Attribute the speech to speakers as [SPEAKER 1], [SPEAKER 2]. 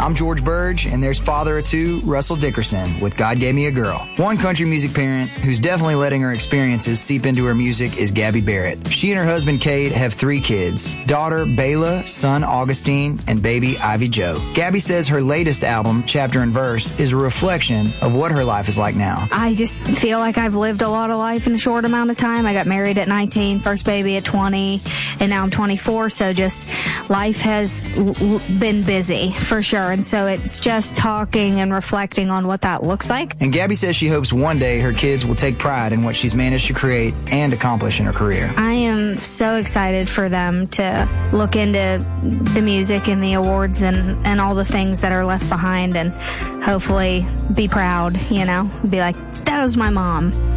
[SPEAKER 1] I'm George Burge, and there's father of two, Russell Dickerson, with God Gave Me a Girl. One country music parent who's definitely letting her experiences seep into her music is Gabby Barrett. She and her husband, Cade, have 3 kids, daughter Bayla, son Augustine, and baby Ivy Jo. Gabby says her latest album, Chapter and Verse, is a reflection of what her life is like now.
[SPEAKER 2] I just feel like I've lived a lot of life in a short amount of time. I got married at 19, first baby at 20, and now I'm 24, so just life has been busy for sure, and so it's just talking and reflecting on what that looks like.
[SPEAKER 1] And Gabby says she hopes one day her kids will take pride in what she's managed to create and accomplish in her career.
[SPEAKER 2] I am so excited for them to look into the music and the awards and all the things that are left behind, and hopefully be proud, be like, that was my mom.